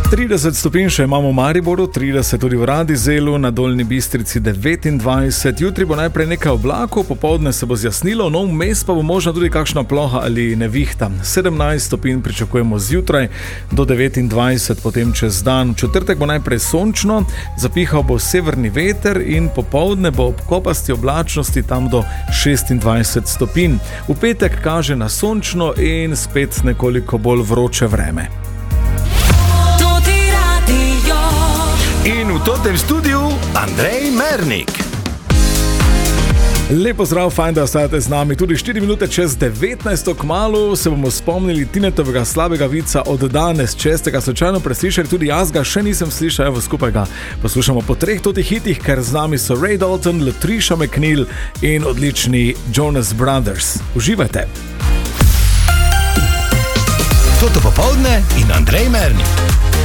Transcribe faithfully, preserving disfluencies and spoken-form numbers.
trideset stopinj še imamo v Mariboru, trideset tudi v Radizelu, na Dolnji Bistrici devetindvajset. Jutri bo najprej nekaj oblakov, popoldne se bo zjasnilo, no vmes pa bo možna tudi kakšna ploha ali nevihta. sedemnajst stopinj pričakujemo zjutraj, do devetindvajset potem čez dan. V četrtek bo najprej sončno, zapihal bo severni veter in popoldne bo ob kopasti oblačnosti tam do šestindvajset stopinj. V petek kaže na sončno in spet nekoliko bolj vroče vreme. In v totem studiu Andrej Mernik. Lepo zdrav, fajn, da ostajate z nami. Tudi štiri minute čez devetnajsto, kmalu se bomo spomnili Tinetovega slabega vica od danes. Če ste ga slučajno preslišali, tudi jaz ga še nisem slišal, evo skupaj ga poslušamo po treh totih hitih, ker z nami so Ray Dalton, Latricia McNeil in odlični Jonas Brothers. Uživajte! Toto popoldne in Andrej Mernik.